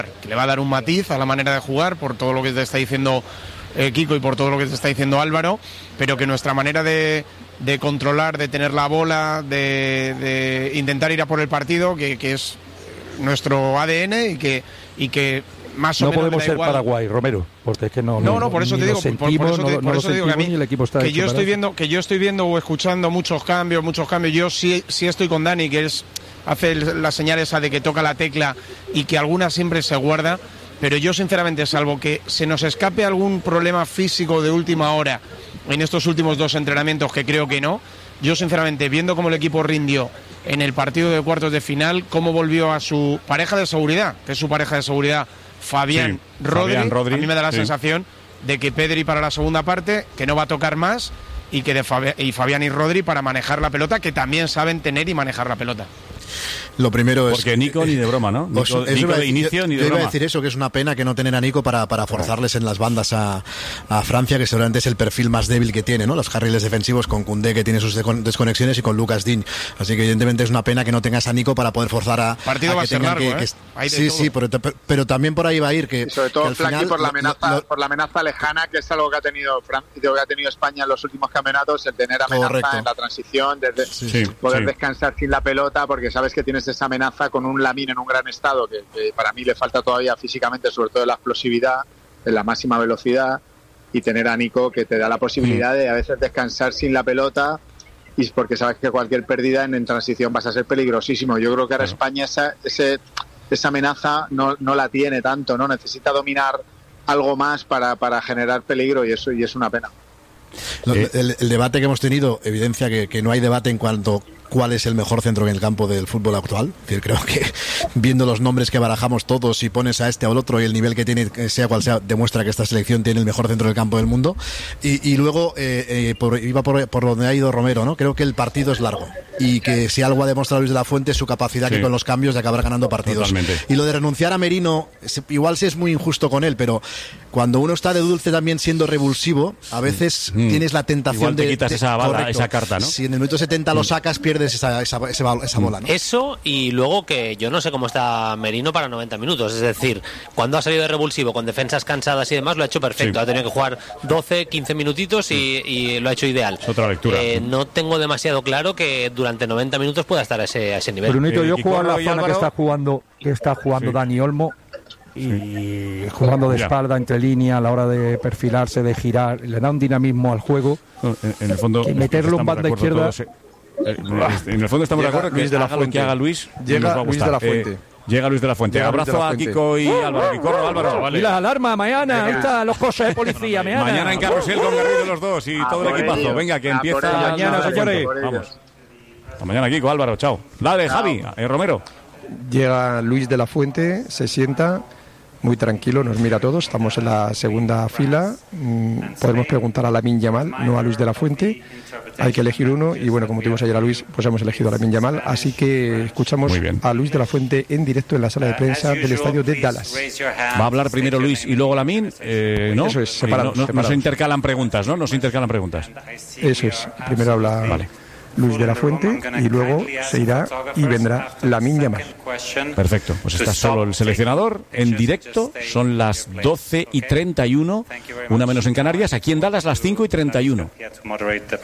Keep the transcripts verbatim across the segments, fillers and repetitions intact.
que le va a dar un matiz a la manera de jugar por todo lo que te está diciendo eh, Kiko y por todo lo que te está diciendo Álvaro, pero que nuestra manera de, de controlar, de tener la bola, de, de intentar ir a por el partido, que, que es nuestro A D N y que, y que más o no menos podemos ser igual. Paraguay, Romero, porque es que no no no por eso te digo sentimos, por, por eso te, no, por no eso te digo que a mí el equipo está que yo hecho estoy para viendo que yo estoy viendo o escuchando muchos cambios muchos cambios yo sí sí estoy con Dani, que es hace la señal esa de que toca la tecla y que alguna siempre se guarda, pero yo sinceramente, salvo que se nos escape algún problema físico de última hora en estos últimos dos entrenamientos, que creo que no, yo sinceramente, viendo cómo el equipo rindió en el partido de cuartos de final, cómo volvió a su pareja de seguridad, que es su pareja de seguridad, Fabián, sí, Rodri, Fabián Rodri, a mí me da la sí. sensación de que Pedri para la segunda parte, que no va a tocar más, y que de Fabi- y Fabián y Rodri para manejar la pelota, que también saben tener y manejar la pelota. Lo primero es... Porque Nico ni de broma, ¿no? Nico, Os, Nico de de inicio yo, ni de yo broma. Iba a decir eso, que es una pena que no tener a Nico para, para forzarles en las bandas a, a Francia, que seguramente es el perfil más débil que tiene, ¿no? Los carriles defensivos, con Koundé, que tiene sus desconexiones, y con Lucas Digne. Así que evidentemente es una pena que no tengas a Nico para poder forzar a, partido a va que a ser tengan largo, que... ¿eh? que sí, sí, pero, pero también por ahí va a ir que... Y sobre todo, Flaqui, por la amenaza lo, lo, por la amenaza lejana, que es algo que ha tenido Francia, que ha tenido España en los últimos campeonatos, el tener amenaza correcto. En la transición, desde sí, poder sí. descansar sin la pelota, porque sabes que tienes esa amenaza con un Lamine en un gran estado, que, que para mí le falta todavía físicamente, sobre todo en la explosividad, en la máxima velocidad, y tener a Nico, que te da la posibilidad de a veces descansar sin la pelota, y porque sabes que cualquier pérdida en, en transición vas a ser peligrosísimo. Yo creo que ahora España esa, ese, esa amenaza no, no la tiene tanto, no necesita dominar algo más para, para generar peligro, y eso y es una pena. Eh, el, el debate que hemos tenido evidencia que, que no hay debate en cuanto cuál es el mejor centro en el campo del fútbol actual. Es decir, creo que viendo los nombres que barajamos todos, si pones a este o al otro y el nivel que tiene, sea cual sea, demuestra que esta selección tiene el mejor centro del campo del mundo. Y, y luego eh, eh, por, iba por, por donde ha ido Romero, ¿no? Creo que el partido es largo y que si algo ha demostrado Luis de la Fuente es su capacidad sí. que con los cambios de acabar ganando partidos. Totalmente. Y lo de renunciar a Merino, igual sí es muy injusto con él, pero cuando uno está de dulce también siendo revulsivo, a veces mm. tienes la tentación igual te de... quitas de, esa, bala, correcto, esa carta, ¿no? Si en el minuto setenta mm. lo sacas, pierdes esa, esa, esa, esa bola, ¿no? Eso, y luego que yo no sé cómo está Merino para noventa minutos, es decir, cuando ha salido de revulsivo con defensas cansadas y demás, lo ha hecho perfecto, sí. ha tenido que jugar doce, quince minutitos y, y lo ha hecho ideal. Es otra lectura. Eh, no tengo demasiado claro que durante noventa minutos pueda estar a ese, a ese nivel. Brunito, eh, yo juego en la zona Álvaro... que está jugando, que está jugando sí. Dani Olmo, y sí. jugando de espalda, entre línea, a la hora de perfilarse, de girar, le da un dinamismo al juego. No, en, en el fondo, y meterlo en banda izquierda. Todos, eh, en el fondo estamos llega de acuerdo que Luis de la haga lo que haga Luis. Llega Luis de la Fuente. Eh, Llega Luis de la Fuente. Llega Abrazo la a Fuente. Kiko y Álvaro. Kiko, Álvaro, vale. Y las alarmas, mañana. Ahí están los coches de policía, mañana. Mañana en Carrusel con Garrido los dos y a todo el equipazo. ellos. Venga, que a empieza mañana, señores. Vamos. Hasta mañana, Kiko, Álvaro, chao. Dale, chao. Javi, eh, Romero. Llega Luis de la Fuente, se sienta muy tranquilo, nos mira a todos, estamos en la segunda fila, mm, podemos preguntar a Lamine Yamal, no a Luis de la Fuente, hay que elegir uno, y bueno, como tuvimos ayer a Luis, pues hemos elegido a Lamine Yamal, así que escuchamos a Luis de la Fuente en directo en la sala de prensa del estadio de Dallas. Va a hablar primero Luis y luego Lamine, eh, ¿no? Eso es, separados, no, no, separados. no se intercalan preguntas, ¿no? No se intercalan preguntas. Eso es, primero habla... Vale. Luis de la Fuente y luego se irá y vendrá Lamine Yamal. Perfecto, pues está solo el seleccionador en directo, son las doce y treinta y uno, una menos en Canarias, aquí en Dallas las cinco y treinta y uno. Va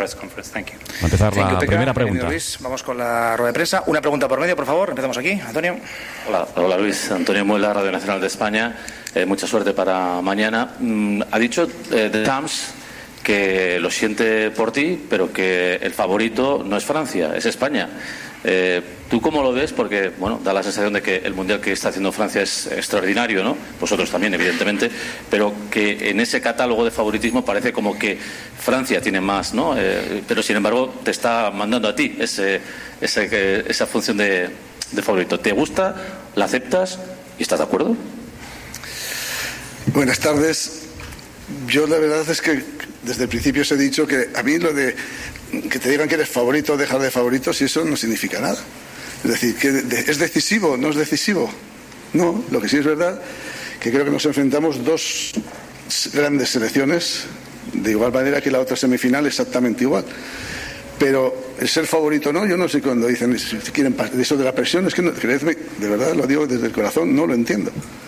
a empezar la primera pregunta. Luis, vamos con la rueda de prensa. Una pregunta por medio, por favor, empezamos aquí, Antonio. Hola, hola Luis, Antonio Muela, Radio Nacional de España, eh, mucha suerte para mañana. Mm, ha dicho eh, de Tams que lo siente por ti, pero que el favorito no es Francia, es España. Eh, ¿Tú cómo lo ves? Porque, bueno, da la sensación de que el Mundial que está haciendo Francia es extraordinario, ¿no? Vosotros también, evidentemente, pero que en ese catálogo de favoritismo parece como que Francia tiene más, ¿no? Eh, pero, sin embargo, te está mandando a ti ese, ese, esa función de, de favorito. ¿Te gusta? ¿La aceptas? ¿Y estás de acuerdo? Buenas tardes. Yo la verdad es que desde el principio os he dicho que a mí lo de que te digan que eres favorito o dejar de favorito, si eso no significa nada. Es decir, que es decisivo, no es decisivo. No, lo que sí es verdad que creo que nos enfrentamos dos grandes selecciones de igual manera que la otra semifinal exactamente igual. Pero el ser favorito no, yo no sé cuando dicen si quieren eso de la presión, es que no, creedme, de verdad lo digo desde el corazón, no lo entiendo.